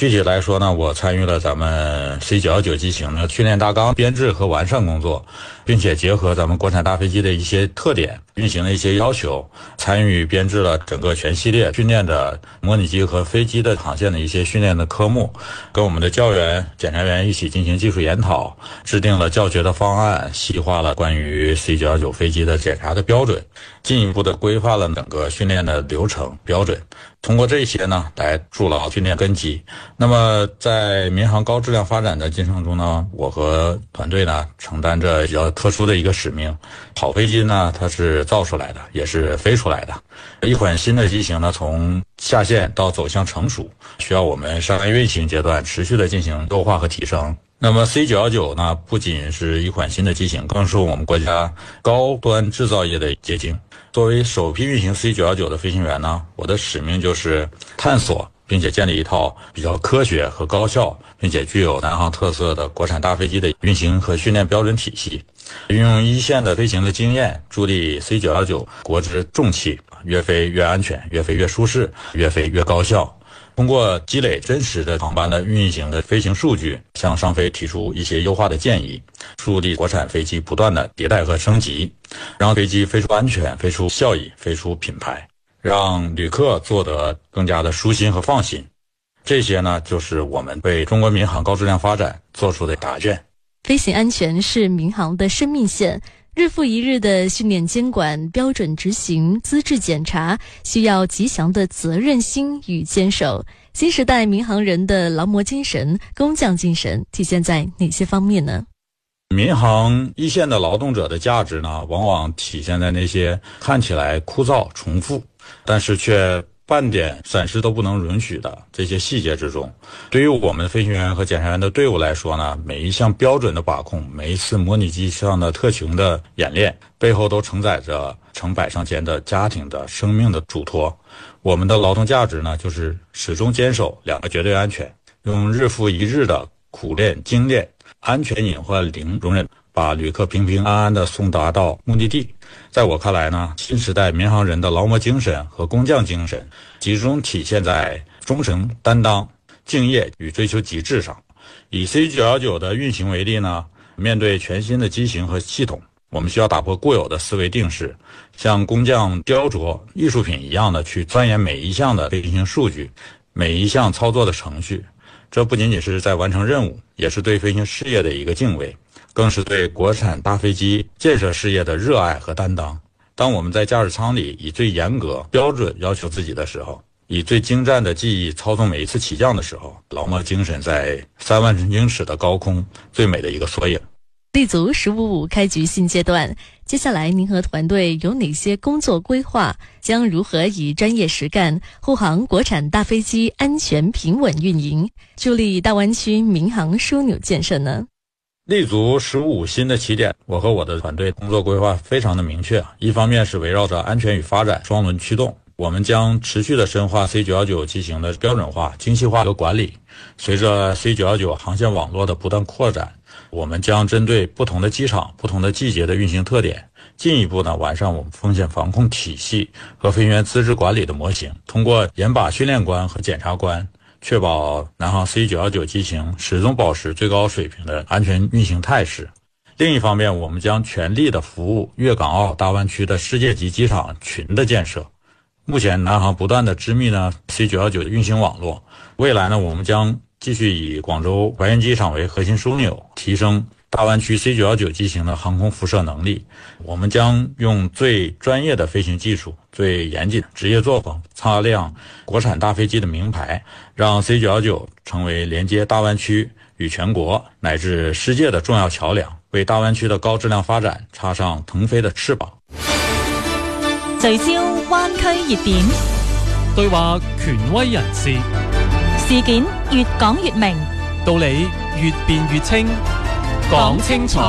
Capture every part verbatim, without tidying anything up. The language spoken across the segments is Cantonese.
具体来说呢，我参与了咱们 C 九一九机型的训练大纲编制和完善工作，并且结合咱们国产大飞机的一些特点、运行的一些要求，参与编制了整个全系列训练的模拟机和飞机的航线的一些训练的科目，跟我们的教员、检查员一起进行技术研讨，制定了教学的方案，细化了关于 C 九一九飞机的检查的标准，进一步的规范了整个训练的流程标准。通过这些呢，来筑牢训练根基。那么在民航高质量发展的进程中呢，我和团队呢承担着比较特殊的一个使命。好飞机呢，它是造出来的，也是飞出来的。一款新的机型呢，从下线到走向成熟，需要我们商业运行阶段持续的进行优化和提升。那么 C 九一九呢，不仅是一款新的机型，更是我们国家高端制造业的结晶。作为首批运行 C 九一九的飞行员呢，我的使命就是探索并且建立一套比较科学和高效，并且具有南航特色的国产大飞机的运行和训练标准体系，运用一线的飞行的经验，助力 C 九一九国之重器，越飞越安全，越飞越舒适，越飞越高效。通过积累真实的航班的运行的飞行数据，向上飞提出一些优化的建议，助力国产飞机不断的迭代和升级，让飞机飞出安全，飞出效益，飞出品牌，让旅客做得更加的舒心和放心。这些呢，就是我们为中国民航高质量发展做出的答卷。 飞行安全是民航的生命线，日复一日的训练监管、标准执行、资质检查，需要极强的责任心与坚守。新时代民航人的劳模精神、工匠精神体现在哪些方面呢？ 民航一线的劳动者的价值呢，往往体现在那些看起来枯燥重复，但是却半点闪失都不能允许的这些细节之中。对于我们飞行员和检查员的队伍来说呢，每一项标准的把控，每一次模拟机上的特勤的演练，背后都承载着成百上千的家庭的生命的嘱托。我们的劳动价值呢，就是始终坚守两个绝对安全，用日复一日的苦练精炼，安全隐患零容忍，把旅客平平安安地送达到目的地。在我看来呢，新时代民航人的劳模精神和工匠精神集中体现在忠诚担当、敬业与追求极致上。以 C 九一九的运行为例呢，面对全新的机型和系统，我们需要打破固有的思维定式，像工匠雕琢艺术品一样的去钻研每一项的飞行数据，每一项操作的程序。这不仅仅是在完成任务，也是对飞行事业的一个敬畏，更是对国产大飞机建设事业的热爱和担当。当我们在驾驶舱里以最严格标准要求自己的时候，以最精湛的技艺操纵每一次起降的时候，劳模精神在三万英尺的高空最美的一个缩影。 立足十五五开局新阶段，接下来您和团队有哪些工作规划？将如何以专业实干护航国产大飞机安全平稳运营，助力大湾区民航枢纽建设呢？ 立足十五五新的起点，我和我的团队工作规划非常的明确。一方面是围绕着安全与发展双轮驱动，我们将持续的深化 C 九一九机型的标准化、精细化和管理。随着 C 九一九航线网络的不断扩展，我们将针对不同的机场、不同的季节的运行特点，进一步呢完善我们风险防控体系和飞行员资质管理的模型，通过严把训练关和检查关，确保南航 C 九一九机型始终保持最高水平的安全运行态势。另一方面，我们将全力的服务粤港澳大湾区的世界级机场群的建设。目前南航不断的织密呢 C 九一九的运行网络，未来呢我们将继续以广州白云机场为核心枢纽，提升大湾区 C 九一九机型的航空辐射能力。我们将用最专业的飞行技术、最严谨职业作风，擦亮国产大飞机的名牌，让 C 九一九成为连接大湾区与全國乃至世界的重要橋梁，為大灣區的高質量發展插上騰飛的翅膀。 聚焦灣區熱點， 對話權威人士， 事件越講越明， 道理越辯越清，講清楚。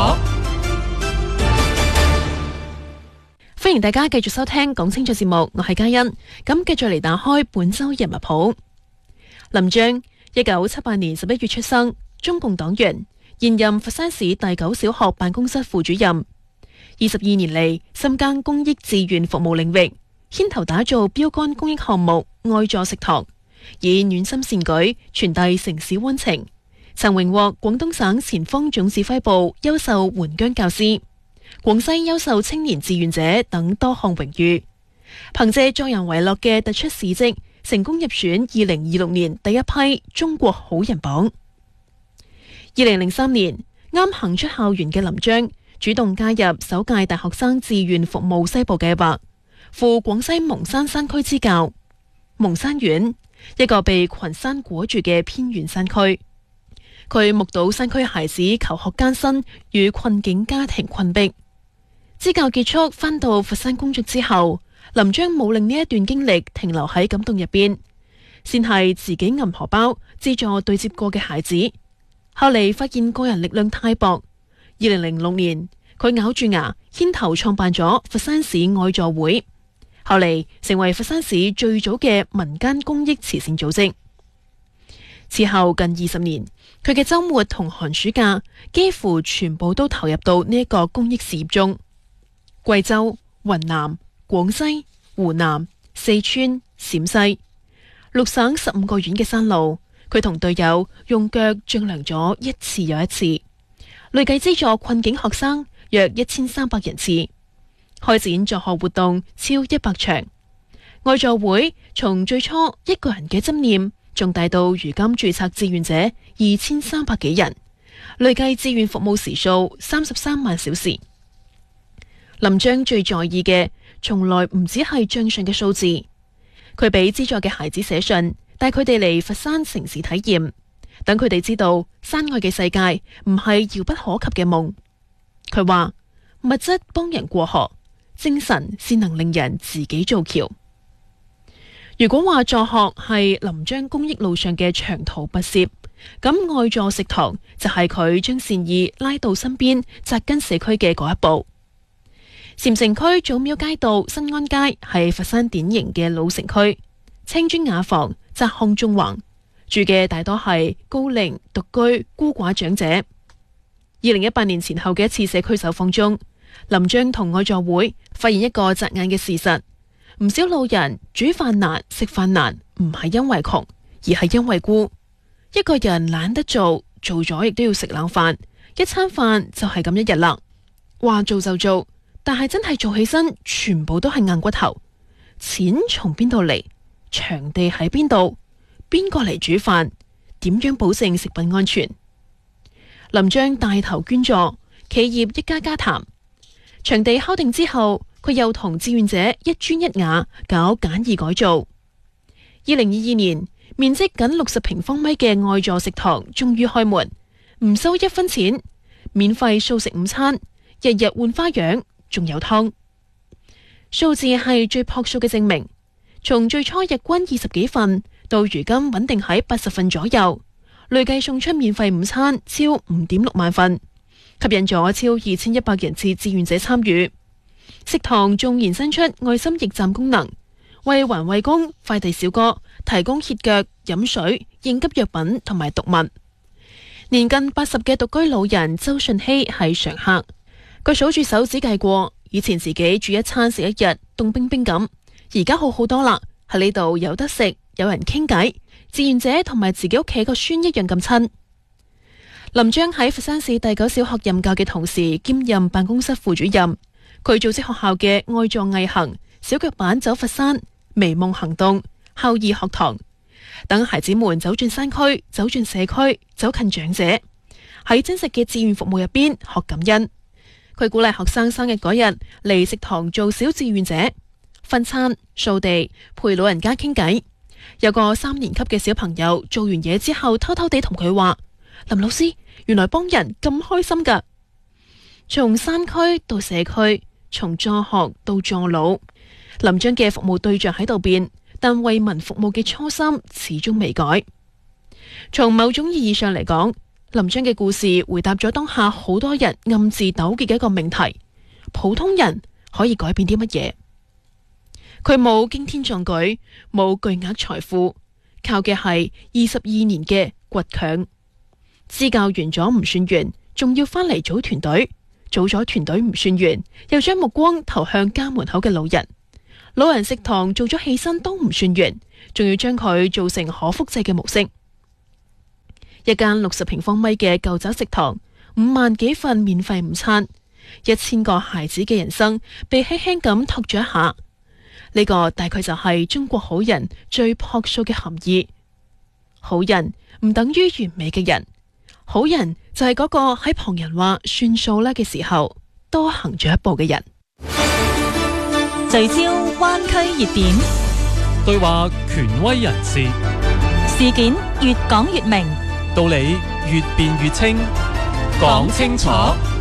歡迎大家繼續收聽講清楚節目，我係嘉欣。咁繼續嚟打開本周人物譜。林章，一九七八年十一月出生，中共黨員，現任佛山市第九小學辦公室副主任。二十二年嚟，深耕公益志願服務領域，牽頭打造標杆公益項目愛助食堂， 以暖心善舉傳遞城市溫情，曾榮獲廣東省前鋒總指揮部優秀援疆教師、廣西優秀青年志願者等多項榮譽。憑借助人為樂嘅突出事蹟，成功入選二零二六年第一批中國好人榜。二零零三年，啱行出校園嘅林章主動加入首屆大學生志願服務西部計劃，赴廣西蒙山山區支教。蒙山縣，一個被群山裹住嘅偏遠山區，佢目睹山區孩子求學艱辛與困境家庭困迫。支教結束，返到佛山工作之後，林章冇令呢一段經歷停留喺感動入邊，先係自己揞荷包資助對接過嘅孩子。後嚟發現個人力量太薄，二零零六年佢咬住牙牽頭創辦咗佛山市愛助會，後嚟成為佛山市最早嘅民間公益慈善組織。此後近二十年，佢嘅周末同寒暑假幾乎全部都投入到呢一個公益事業中。貴州、雲南、廣西、湖南、四川、陝西六省十五個縣嘅山路，佢同隊友用腳丈量咗一次又一次，累計資助困境學生約一千三百人次，開展助學活動超一百場。愛助會從最初一個人嘅執念，仲大到如今註冊志願者二千三百幾人，累計志願服務時數三十三萬小時。林章最在意嘅，從來唔只係賬上嘅數字，佢俾資助嘅孩子寫信，帶佢哋嚟佛山城市體驗，等佢哋知道山外嘅世界唔係遙不可及嘅夢。佢話物質幫人過河，精神先能令人自己造橋。如果話助學係林章公益路上嘅長途跋涉，咁愛助食堂就係佢將善意拉到身邊扎根社區嘅嗰一步。禪城區祖廟街道新安街係佛山典型嘅老城區，青磚雅房，窄巷縱橫，住嘅大多係高齡獨居孤寡長者。二零一八年前後嘅一次社區走訪中，林章同愛助會發現一個扎眼嘅事實：唔少老人煮飯難、食飯難，唔係因為窮，而係因為孤。一個人懶得做，做咗亦都要食冷飯，一餐飯就係咁一日啦。話做就做，但係真係做起身，全部都係硬骨頭。錢從邊度嚟？場地喺邊度？邊個嚟煮飯？點樣保證食品安全？林章帶頭捐助，企業一家家談。場地敲定之後，佢又同志願者一磚一瓦搞簡易改造。二零二二年，面積僅六十平方米嘅愛助食堂終於開門，唔收一分錢，免費素食午餐，日日換花樣，仲有湯。數字係最樸素嘅證明。從最初日均二十幾份，到如今穩定喺八十份左右，累計送出免費午餐超五點六萬份，吸引咗超二千一百人次志願者參與。食堂仲延伸出愛心驛站功能，為環衛工、快遞小哥提供歇腳、飲水、應急藥品同埋毒物。年近八十嘅獨居老人周順熙係常客，佢數住手指計過，以前自己煮一餐食一日，凍冰冰咁。而家好好多啦，喺呢度有得食，有人傾偈，志願者同埋自己屋企個孫一樣咁親。林章喺佛山市第九小學任教嘅同時，兼任辦公室副主任。佢組織學校嘅愛助毅行、小腳板走佛山、微夢行動、孝義學堂，等孩子們走進山區、走進社區、走近長者，喺真實嘅志願服務入邊學感恩。佢鼓勵學生生日嗰日嚟食堂做小志願者，分餐、掃地、陪老人家傾偈。有個三年級嘅小朋友做完嘢之後，偷偷地同佢話：林老師，原來幫人咁開心噶。從山區到社區，從助學到助老，林章嘅服務對象喺度變，但為民服務嘅初心始終未改。從某種意義上嚟講，林章嘅故事回答咗當下好多人暗自糾結嘅一個命題：普通人可以改變啲乜嘢？佢冇驚天壯舉，冇巨額財富，靠嘅係二十二年嘅倔強。支教完咗唔算完，仲要翻嚟組團隊，組咗團隊唔算完，又將目光投向家門口嘅老人。 老人食堂做咗起身都唔算完，仲要將佢做成可複製嘅模式。一間六十平方米嘅舊酒食堂，五萬幾份免費午餐，一千個孩子嘅人生被輕輕咁托咗一下。呢個大概就係中國好人最樸素嘅含義。好人唔等於完美嘅人，好人就係嗰個喺旁人話算數啦嘅時候多行咗一步嘅人。 聚焦灣區熱點， 對話權威人士， 事件越講越明， 道理越辯越清，講清楚。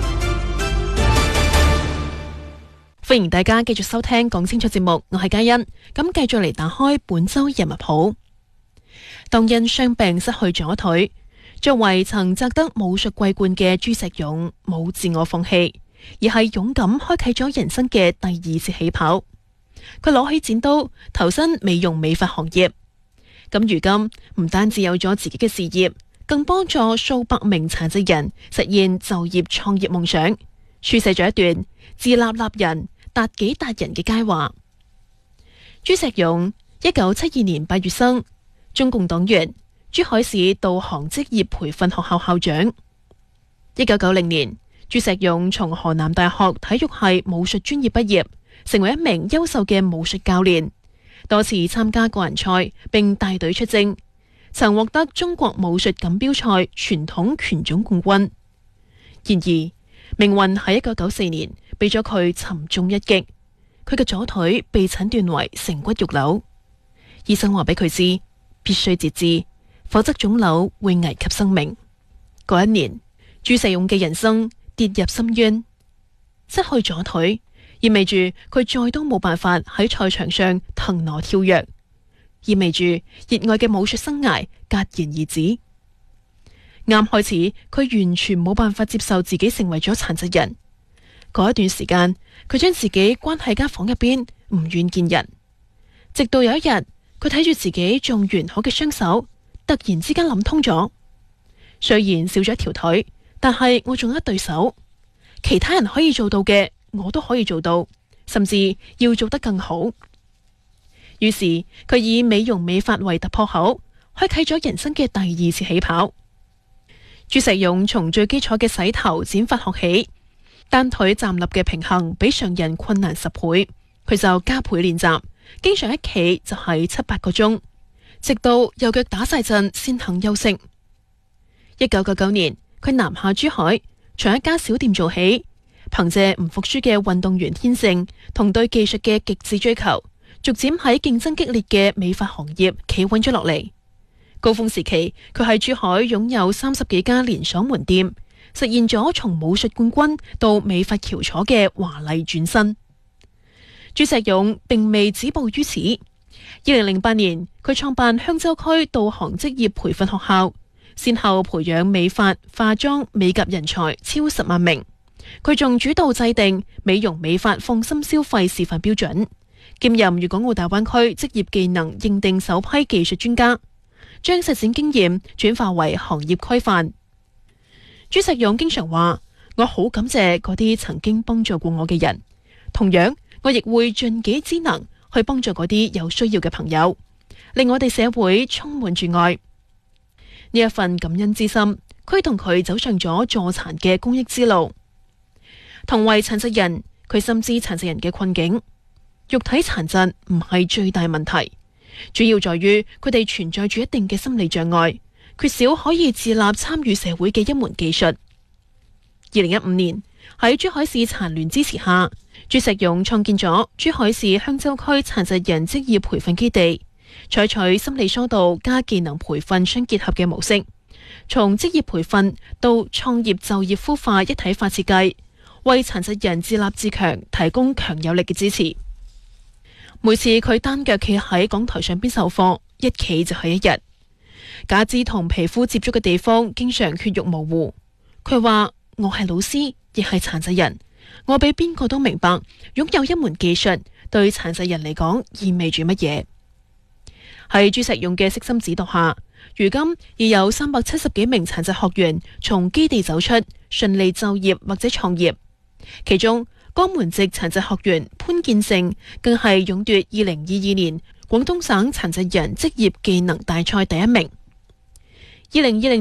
歡迎大家繼續收聽講清楚節目，我係嘉欣。咁繼續嚟打開本周人物譜。當因傷病失去左腿，作為曾摘得武術桂冠嘅朱石勇冇自我放棄，而係勇敢開啟咗人生嘅第二次起跑。佢攞起剪刀投身美容美髮行業，咁如今唔單止有咗自己嘅事業，更幫助數百名殘疾人實現就業創業夢想，書寫咗一段自立立人達己達人嘅佳話。朱石勇一九七二年八月生，中共黨員，珠海市導航職業培訓學校校長。一九九零年，朱石勇從河南大學體育系武術專業畢業，成為一名優秀嘅武術教練，多次參加個人賽並帶隊出征，曾獲得中國武術錦標賽傳統拳種冠軍。然而，命運喺一九九四年俾咗佢沉重一擊，佢嘅左腿被診斷為成骨肉瘤，醫生話俾佢知必須截肢，否則腫瘤會危及生命。嗰一年，朱石勇嘅人生跌入深淵，失去左腿意味住佢再都冇辦法喺賽場上騰挪跳躍，意味住熱愛嘅武術生涯戛然而止。啱開始，佢完全冇辦法接受自己成為咗殘疾人。嗰一段時間，佢將自己關喺間房入邊，唔願見人。直到有一日，佢睇住自己仲完好嘅雙手，突然之間諗通咗。雖然少咗一條腿，但係我仲有一對手，其他人可以做到嘅，我都可以做到，甚至要做得更好。於是佢以美容美髮為突破口，開啟咗人生嘅第二次起跑。朱石勇從最基礎嘅洗頭剪髮學起，單腿站立嘅平衡比常人困難十倍，佢就加倍練習，經常一企就係七八個鐘，直到右腳打晒震先肯休息。一九九九年，佢南下珠海，從一家小店做起，憑借唔服輸嘅運動員天性同對技術嘅極致追求，逐漸喺競爭激烈嘅美髮行業企穩咗落嚟。高峰時期，佢喺珠海擁有三十幾家連鎖門店，實現咗從武術冠軍到美髮翹楚嘅華麗轉身。朱石勇並未止步於此。二零零八年，佢創辦香洲區導航職業培訓學校，先後培養美髮、化妝、美甲人才超十萬名。佢仲主導制定美容美髮放心消費示範標準，兼任粵港澳大灣區職業技能認定首批技術專家，將實踐經驗轉化為行業規範。朱石勇經常話：我好感謝嗰啲曾經幫助過我嘅人，同樣我亦會盡己之能去幫助嗰啲有需要嘅朋友，令我哋社會充滿住愛。呢一份感恩之心驅動佢走上咗助殘嘅公益之路。同為殘疾人，佢深知殘疾人嘅困境。肉體殘疾唔係最大問題，主要在於佢哋存在住一定嘅心理障礙，缺少可以自立參與社會嘅一門技術。二零一五年，喺珠海市殘聯支持下，朱石勇創建咗珠海市香洲區殘疾人職業培訓基地，採取心理疏導加技能培訓相結合嘅模式，從職業培訓到創業就業孵化一體化設計，為殘疾人自立自強提供強有力嘅支持。每次佢單腳企喺講台上邊授課，一企就係一日。假肢同皮膚接觸嘅地方經常血肉模糊。佢話：我係老師，亦係殘疾人，我比邊個都明白擁有一門技術對殘疾人嚟講意味住乜嘢。喺朱石勇嘅悉心指導下，如今已有三百七十幾名殘疾學員從基地走出，順利就業或者創業。其中江門籍殘疾學員潘建成更係勇奪二零二二年廣東省殘疾人職業技能大賽第一名。二零二零